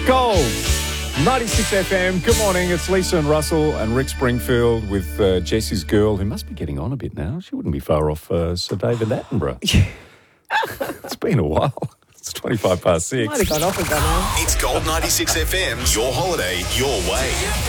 Gold, 96 FM. Good morning. It's Lisa and Russell and Rick Springfield with Jessie's girl, who must be getting on a bit now. She wouldn't be far off Sir David Attenborough. It's been a while. It's 25 past 6. Might have gone off with that now. It's Gold 96 FM, your holiday, your way.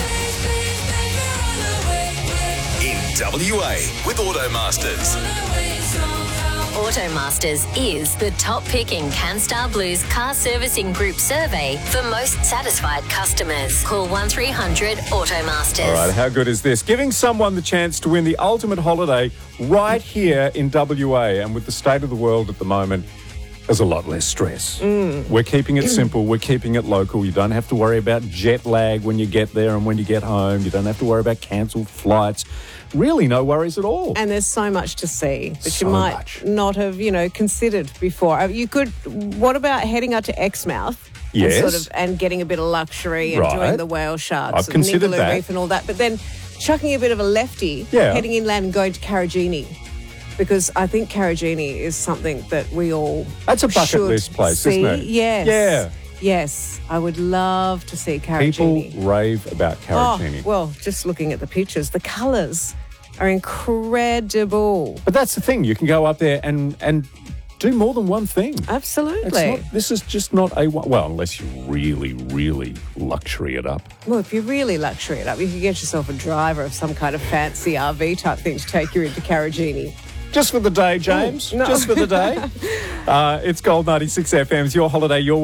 In WA with Automasters. Automasters is the top-picking CanStar Blues car servicing group survey for most satisfied customers. Call 1300 Automasters. All right, how good is this? Giving someone the chance to win the ultimate holiday right here in WA. And with the state of the world at the moment, there's a lot less stress. We're keeping it simple. We're keeping it local. You don't have to worry about jet lag when you get there and when you get home. You don't have to worry about cancelled flights. Really no worries at all. And there's so much to see that So you might much. not have, considered before. You could. What about heading out to Exmouth? Yes. And getting a bit of luxury and Right. doing the whale sharks I've and considered Ningaloo that. Reef and all that. But then chucking a bit of a lefty, Yeah. heading inland and going to Karajini. Because I think Karajini is something that we all That's a bucket should list place, see. isn't it? Yes. Yeah. Yes. I would love to see People Karajini. rave about Karajini. Oh, well, just looking at the pictures, the colours are incredible. But that's the thing. You can go up there and do more than one thing. Absolutely. This is just not a... Well, unless you really, really luxury it up. Well, if you really luxury it up, you could get yourself a driver of some kind of fancy RV type thing to take you into Karajini. Just for the day, James. No. Just for the day. It's Gold 96 FM's Your Holiday, Your